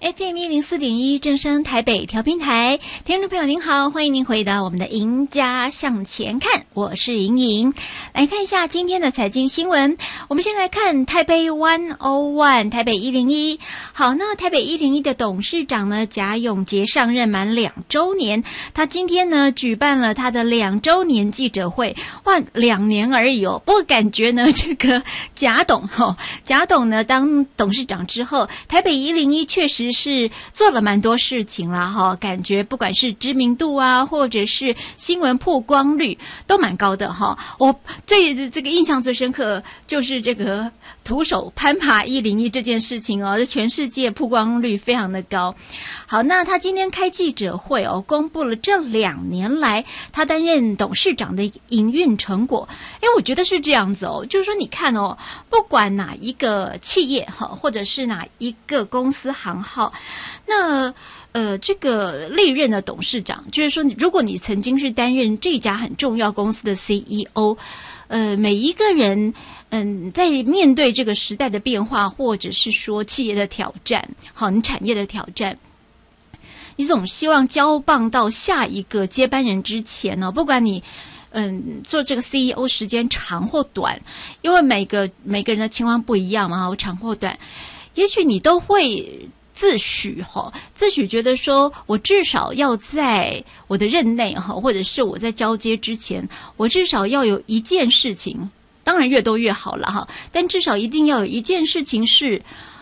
FM104.1正声台北调频台，听众朋友您好，欢迎您回到我们的赢家向前看，我是莹莹。来看一下今天的财经新闻，我们先来看台北101，台北101。好，那台北101的董事长呢，贾永杰上任满2周年，他今天呢举办了他的2周年记者会，哇，2年而已哦。不过感觉呢，这个贾董呢当董事长之后，台北101确实是做了蛮多事情啦哈，感觉不管是知名度啊，或者是新闻曝光率都蛮高的哈。我这个印象最深刻就是这个徒手攀爬101这件事情哦，全世界曝光率非常的高。好，那他今天开记者会哦，公布了这2年来他担任董事长的营运成果。我觉得是这样子哦，就是说你看哦，不管哪一个企业哈，或者是哪一个公司行号，那这个历任的董事长，就是说如果你曾经是担任这家很重要公司的 CEO， 每一个人在面对这个时代的变化，或者是说企业的挑战，好，你产业的挑战，你总希望交棒到下一个接班人之前呢，不管你做这个 CEO 时间长或短，因为每个人的情况不一样嘛，长或短，也许你都会自诩觉得说，我至少要在我的任内或者是我在交接之前，我至少要有一件事情，当然越多越好了哈，但至少一定要有一件事情是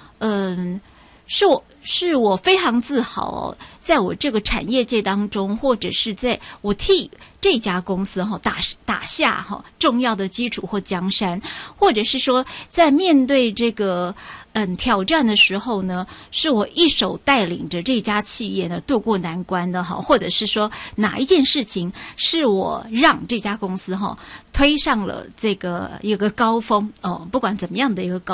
是我非常自豪哦，在我这个产业界当中，或者是在我替这家公司打下重要的基础或江山，或者是说在面对这个挑战的时候呢，是我一手带领着这家企业呢渡过难关的或者是说哪一件事情是我让这家公司推上了这个一个高峰哦，不管怎么样的一个高